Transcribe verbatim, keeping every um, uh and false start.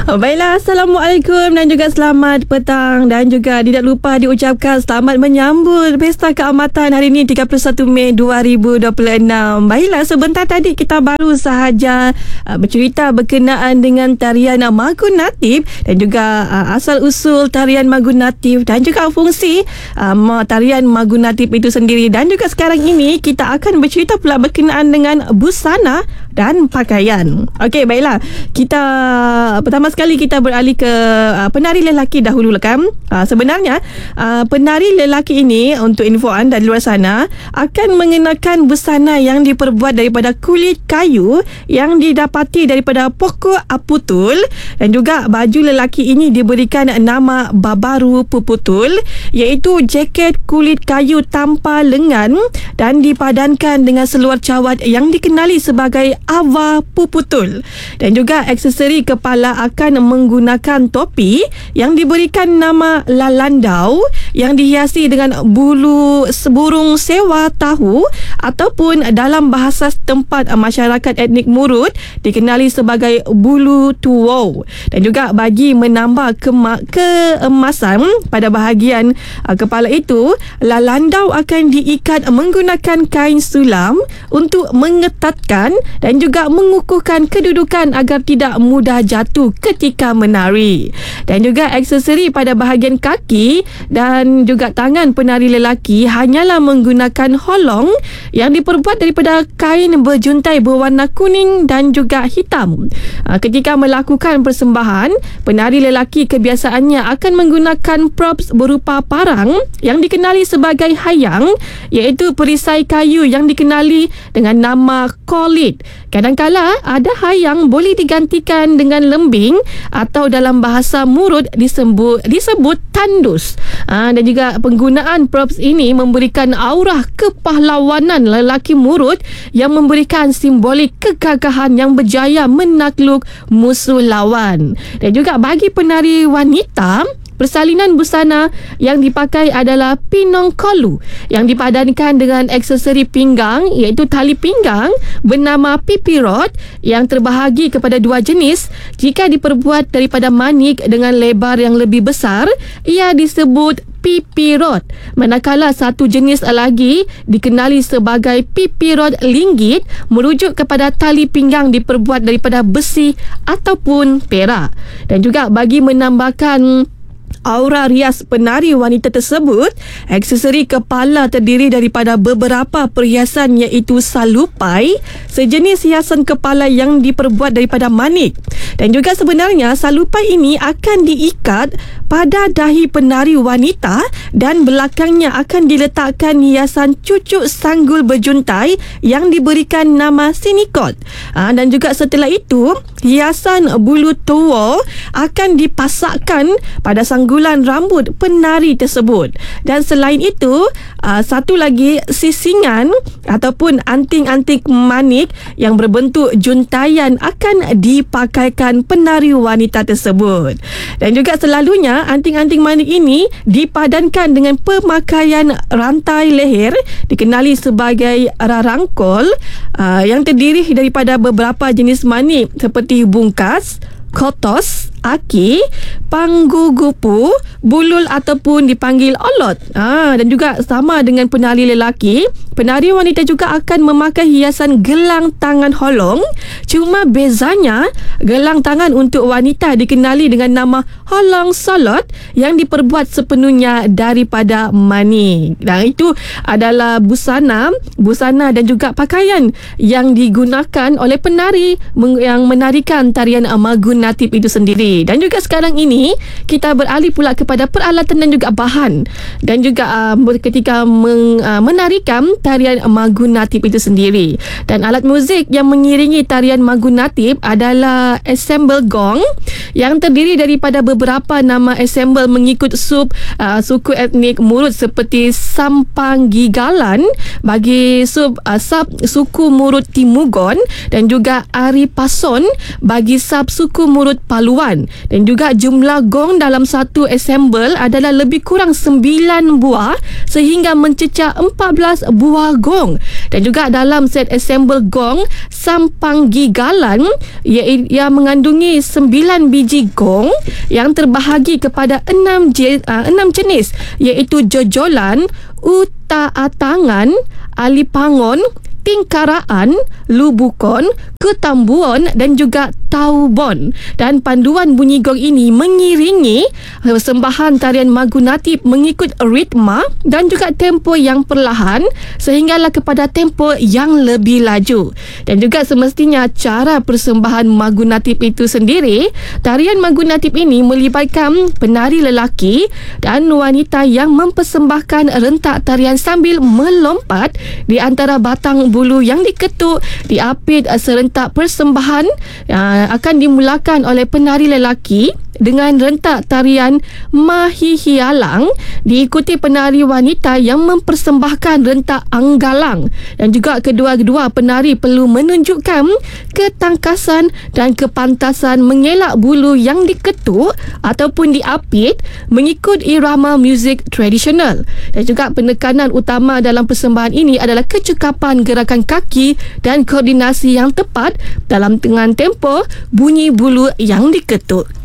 Baiklah, Assalamualaikum dan juga selamat petang. Dan juga tidak lupa diucapkan selamat menyambut Pesta Keamatan hari ini tiga puluh satu Mei dua ribu dua puluh enam. Baiklah, sebentar tadi kita baru sahaja uh, bercerita berkenaan dengan tarian uh, Magun Natib dan juga uh, asal-usul tarian Magun Natib dan juga fungsi uh, tarian Magun Natib itu sendiri. Dan juga sekarang ini kita akan bercerita pula berkenaan dengan busana dan pakaian. Okey, baiklah. Kita pertama sekali kita beralih ke uh, penari lelaki dahulu kan. Uh, sebenarnya uh, penari lelaki ini, untuk info anda di luar sana, akan mengenakan busana yang diperbuat daripada kulit kayu yang didapati daripada pokok aputul, dan juga baju lelaki ini diberikan nama babaru puputul, iaitu jaket kulit kayu tanpa lengan dan dipadankan dengan seluar cawat yang dikenali sebagai ava puputul. Dan juga aksesori kepala akan menggunakan topi yang diberikan nama lalandau yang dihiasi dengan bulu burung sewa tahu, ataupun dalam bahasa setempat masyarakat etnik Murut dikenali sebagai bulu tuwo. Dan juga bagi menambah kema- keemasan pada bahagian uh, kepala itu, lalandau akan diikat menggunakan kain sulam untuk mengetatkan dan juga mengukuhkan kedudukan agar tidak mudah jatuh ketika menari. Dan juga aksesori pada bahagian kaki dan juga tangan penari lelaki hanyalah menggunakan holong yang diperbuat daripada kain berjuntai berwarna kuning dan juga hitam. Ketika melakukan persembahan, penari lelaki kebiasaannya akan menggunakan props berupa parang yang dikenali sebagai hayang, iaitu perisai kayu yang dikenali dengan nama kolit. Kadang-kala ada hayang boleh digantikan dengan lembing atau dalam bahasa Murut disebut disebut tandus. Ha, dan juga penggunaan props ini memberikan aura kepahlawanan lelaki Murut yang memberikan simbolik kegagahan yang berjaya menakluk musuh lawan. Dan juga bagi penari wanita, persalinan busana yang dipakai adalah pinongkolu yang dipadankan dengan aksesori pinggang, iaitu tali pinggang bernama pipirot yang terbahagi kepada dua jenis. Jika diperbuat daripada manik dengan lebar yang lebih besar, ia disebut pipirot, manakala satu jenis lagi dikenali sebagai pipirot linggit, merujuk kepada tali pinggang diperbuat daripada besi ataupun perak. Dan juga bagi menambahkan aura rias penari wanita tersebut, aksesori kepala terdiri daripada beberapa perhiasan, iaitu salupai, sejenis hiasan kepala yang diperbuat daripada manik. Dan juga sebenarnya salupai ini akan diikat pada dahi penari wanita dan belakangnya akan diletakkan hiasan cucuk sanggul berjuntai yang diberikan nama sinikot. Ha, dan juga setelah itu, hiasan bulu tuwo akan dipasakkan pada sanggulan rambut penari tersebut. Dan selain itu, uh, satu lagi sisingan ataupun anting-anting manik yang berbentuk juntaian akan dipakaikan penari wanita tersebut. Dan juga selalunya anting-anting manik ini dipadankan dengan pemakaian rantai leher dikenali sebagai rarangkol, uh, yang terdiri daripada beberapa jenis manik seperti bungkas, kotos, aki, panggugupu, bulul ataupun dipanggil olot. Ha, dan juga sama dengan penari lelaki, penari wanita juga akan memakai hiasan gelang tangan holong. Cuma bezanya, gelang tangan untuk wanita dikenali dengan nama holong solot yang diperbuat sepenuhnya daripada manik. Dan itu adalah busana, busana dan juga pakaian yang digunakan oleh penari yang menarikan tarian Magun Natib itu sendiri. Dan juga sekarang ini kita beralih pula kepada peralatan dan juga bahan, dan juga uh, ketika meng, uh, menarikan tarian Magun Natib itu sendiri. Dan alat muzik yang mengiringi tarian Magun Natib adalah ensemble gong yang terdiri daripada beberapa nama ensemble mengikut sub uh, suku etnik Murut seperti Sampang Gigalan bagi sub uh, sub suku Murut Timugon, dan juga Ari Pason bagi sub suku Murut Paluan. Dan juga jumlah gong dalam satu ensemble adalah lebih kurang sembilan buah sehingga mencecah empat belas buah gong. Dan juga dalam set ensemble gong Sampang Gigalan, ia, ia mengandungi sembilan biji biji gong yang terbahagi kepada enam, je, uh, enam jenis, iaitu jojolan, utaatangan, alipangon, tingkaraan, lubukon, ketambuan dan juga taubon. Dan panduan bunyi gong ini mengiringi persembahan tarian Magunatip mengikut ritma dan juga tempo yang perlahan sehinggalah kepada tempo yang lebih laju. Dan juga semestinya cara persembahan Magunatip itu sendiri, tarian Magunatip ini melibatkan penari lelaki dan wanita yang mempersembahkan rentak tarian sambil melompat di antara batang bulu yang diketuk, diapit serentak persembahan uh, akan dimulakan oleh penari lelaki dengan rentak tarian Mahihialang, diikuti penari wanita yang mempersembahkan rentak Anggalang. Dan juga kedua-dua penari perlu menunjukkan ketangkasan dan kepantasan mengelak bulu yang diketuk ataupun diapit mengikut irama muzik tradisional. Dan juga penekanan utama dalam persembahan ini adalah kecekapan gerakan kaki dan koordinasi yang tepat dalam dengan tempo bunyi bulu yang diketuk.